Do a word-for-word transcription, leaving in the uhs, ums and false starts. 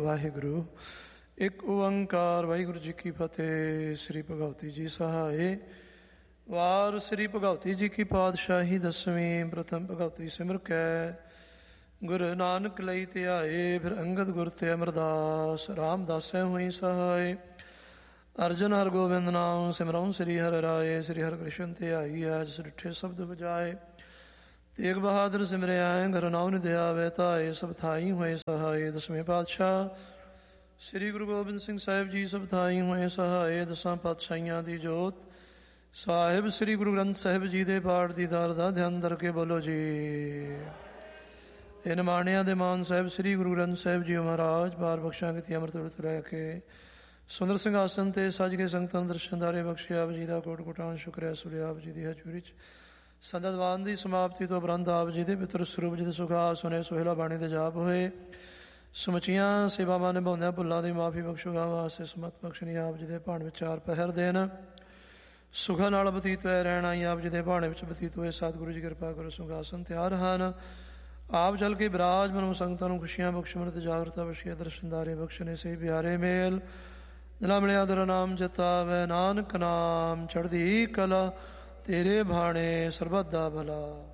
ਵਾਹਿਗੁਰੂ। ਇੱਕ ਓੰਕਾਰ ਵਾਹਿਗੁਰੂ ਜੀ ਕੀ ਫਤਿਹ। ਸ੍ਰੀ ਭਗਵਤੀ ਜੀ ਸਹਾਏ। ਵਾਰ ਸ੍ਰੀ ਭਗਵਤੀ ਜੀ ਕੀ ਪਾਤਸ਼ਾਹੀ ਦਸਵੀਂ। ਪ੍ਰਥਮ ਭਗਵਤੀ ਸਿਮਰ ਕੈ ਗੁਰੂ ਨਾਨਕ ਲਈ ਧਿਆਏ। ਫਿਰ ਅੰਗਦ ਗੁਰ ਤੇ ਅਮਰਦਾਸ ਰਾਮਦਾਸੈ ਹੋਈ ਸਹਾਏ। ਅਰਜਨ ਹਰ ਗੋਬਿੰਦ ਨਾਮ ਸਿਮਰਉ ਸ੍ਰੀ ਹਰਿ ਰਾਏ। ਸ੍ਰੀ ਹਰਿ ਕ੍ਰਿਸ਼ਨ ਧਿਆਈ ਐ ਜਿਸ ਡਿਠੇ ਸ਼ਬਦ ਵਜਾਏ। ਤੇਗ ਬਹਾਦਰ ਸਿਮਰਿਆ ਗੁਰੂ ਨਾਮ ਦਿਆਵੇ ਧਾਏ। ਸਭ ਥਾਈ ਹੋਏ ਸਹਾਏ। ਦਸਵੇਂ ਪਾਤਸ਼ਾਹ ਸ੍ਰੀ ਗੁਰੂ ਗੋਬਿੰਦ ਸਿੰਘ ਸਾਹਿਬ ਜੀ ਸਭ ਥਾਈ ਹੋਏ ਸਹਾਏ। ਦਸਾਂ ਪਾਤਸ਼ਾਹੀਆਂ ਦੀ ਜੋਤ ਸਾਹਿਬ ਸ੍ਰੀ ਗੁਰੂ ਗ੍ਰੰਥ ਸਾਹਿਬ ਜੀ ਦੇ ਪਾਠ ਦੀ ਦਾਰ ਦਾ ਧਿਆਨ ਧਰ ਕੇ ਬੋਲੋ ਜੀ। ਇਹ ਨਿਮਾਣਿਆਂ ਦੇ ਮਾਨ ਸਾਹਿਬ ਸ੍ਰੀ ਗੁਰੂ ਗ੍ਰੰਥ ਸਾਹਿਬ ਜੀ ਮਹਾਰਾਜ ਪਾਰ ਬਖਸ਼ਾਂ ਕੀਤੀ ਅੰਮ੍ਰਿਤ ਵੇਲੇ ਤੋਂ ਲੈ ਕੇ ਸੁੰਦਰ ਸਿੰਘਾਸਨ ਤੇ ਸੱਜ ਕੇ ਸੰਗਤਾਂ ਨੂੰ ਦਰਸ਼ਨਦਾਰੇ ਬਖਸ਼ੇ। ਆਪ ਜੀ ਦਾ ਕੋਟ ਕੋਟਾਂ ਸ਼ੁਕਰਿਆ ਸੁਰੇ। ਆਪ ਜੀ ਦੀ ਹਜ਼ੂਰੀ 'ਚ ਸੰਦਤਵਾਨ ਦੀ ਸਮਾਪਤੀ ਤੋਂ ਉਪਰੰਤ ਆਪ ਜੀ ਦੇ ਪਿੱਤਰ ਸਰੂਪ ਜੀ ਦੇ ਸੁਖਾ ਸੁਨੇ ਸੁਹੇਲਾ ਬਾਣੀ ਦੇ ਜਾਪ ਹੋਏ। ਸਮੁੱਚੀਆਂ ਸੇਵਾਵਾਂ ਨਿਭਾਉਂਦਿਆਂ ਭੁੱਲਾਂ ਦੀ ਮਾਫੀ ਬਖਸ਼ੂਗਾ ਵਾਸਤੇ ਸਮਤ ਬਖਸ਼ਣੀ। ਆਪ ਜੀ ਦੇ ਭਾਣ ਵਿੱਚ ਚਾਰ ਪਹਿਰ ਦੇਣ ਸੁਖਾਂ ਨਾਲ ਬਤੀਤ ਹੋਏ ਰਹਿਣਾ ਹੀ ਆਪ ਜੀ ਦੇ ਭਾਣੇ ਵਿੱਚ ਬਤੀਤ ਹੋਏ। ਸਤਿਗੁਰੂ ਜੀ ਕਿਰਪਾ ਕਰੋ। ਸਿੰਘਾਸਨ ਤਿਆਰ ਹਨ। ਆਪ ਜਲ ਕੇ ਬਿਰਾਜਮਾਨ ਸੰਗਤਾਂ ਨੂੰ ਖੁਸ਼ੀਆਂ ਬਖਸ਼ ਅੰਮ੍ਰਿਤ ਜਾਗਰਤਾ ਬਖਸ਼ੀਏ। ਦਰਸ਼ਨਦਾਰੇ ਬਖਸ਼ਣੇ ਸੇ ਪਿਆਰੇ ਮੇਲ ਜਿਨਾ ਮਿਲਿਆ ਤੇਰਾ ਨਾਮ ਜਤਾਵੇ। ਨਾਨਕ ਨਾਮ ਚੜ੍ਹਦੀ ਕਲਾ ਤੇਰੇ ਭਾਣੇ ਸਰਬਤ ਦਾ ਭਲਾ।